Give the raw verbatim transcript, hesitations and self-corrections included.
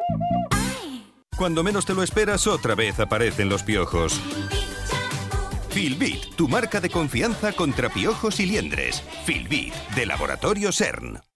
Cuando menos te lo esperas, otra vez aparecen los piojos. Filbit, tu marca de confianza contra piojos y liendres. Filbit, de Laboratorio S E R N.